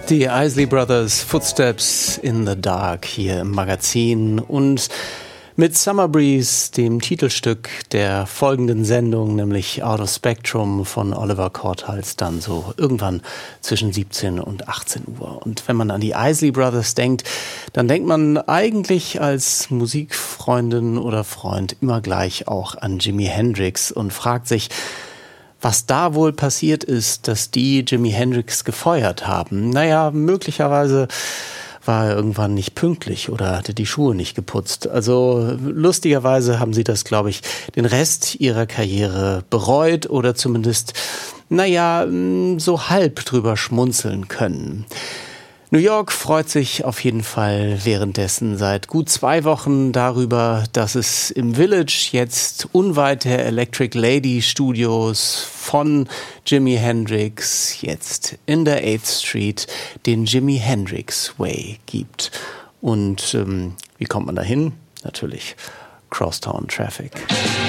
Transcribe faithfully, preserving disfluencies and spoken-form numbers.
Die Isley Brothers, Footsteps in the Dark hier im Magazin und mit Summer Breeze, dem Titelstück der folgenden Sendung, nämlich Out of Spectrum von Oliver Korthals, dann so irgendwann zwischen siebzehn und achtzehn Uhr. Und wenn man an die Isley Brothers denkt, dann denkt man eigentlich als Musikfreundin oder Freund immer gleich auch an Jimi Hendrix und fragt sich, was da wohl passiert ist, dass die Jimi Hendrix gefeuert haben. Naja, möglicherweise war er irgendwann nicht pünktlich oder hatte die Schuhe nicht geputzt. Also lustigerweise haben sie das, glaube ich, den Rest ihrer Karriere bereut oder zumindest, naja, so halb drüber schmunzeln können. New York freut sich auf jeden Fall währenddessen seit gut zwei Wochen darüber, dass es im Village jetzt unweit der Electric Lady Studios von Jimi Hendrix jetzt in der eighth Street den Jimi Hendrix Way gibt. Und ähm, wie kommt man dahin? Natürlich Crosstown Traffic.